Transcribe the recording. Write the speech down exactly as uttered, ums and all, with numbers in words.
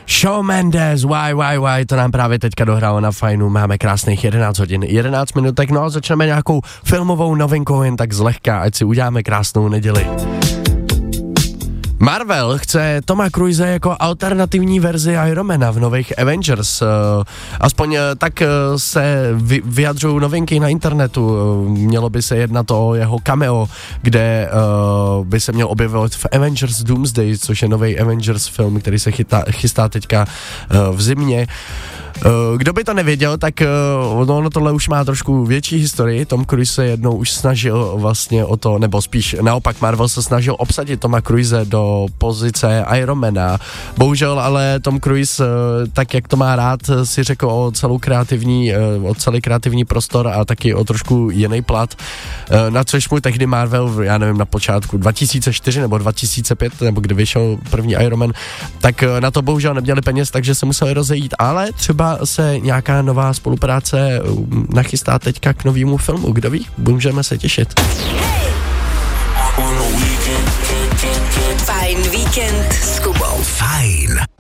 Shawn Mendes, why, why, why, to nám právě teďka dohrálo na Fajnu, máme krásných jedenáct hodin, jedenáct minutek, no a začneme nějakou filmovou novinkou jen tak zlehka, ať si uděláme krásnou neděli. Marvel chce Toma Cruise jako alternativní verzi Ironmana v nových Avengers. Aspoň tak se vyjadřují novinky na internetu. Mělo by se jednat o jeho cameo, kde by se měl objevovat v Avengers Doomsday, což je nový Avengers film, který se chytá, chystá teďka v zimě. Kdo by to nevěděl, tak ono tohle už má trošku větší historii. Tom Cruise se jednou už snažil vlastně o to, nebo spíš naopak Marvel se snažil obsadit Toma Cruise do pozice Ironmana. Bohužel ale Tom Cruise, tak jak to má rád, si řekl o celou kreativní, o celý kreativní prostor a taky o trošku jiný plat. Na což mu tehdy Marvel, já nevím, na počátku dva tisíce čtyři nebo dva tisíce pět, nebo kdy vyšel první Ironman, tak na to bohužel neměli peněz, takže se museli rozejít, ale třeba se nějaká nová spolupráce nachystá teďka k novému filmu, kdo ví, můžeme se těšit. Fajn víkend s Kubou. Fajn.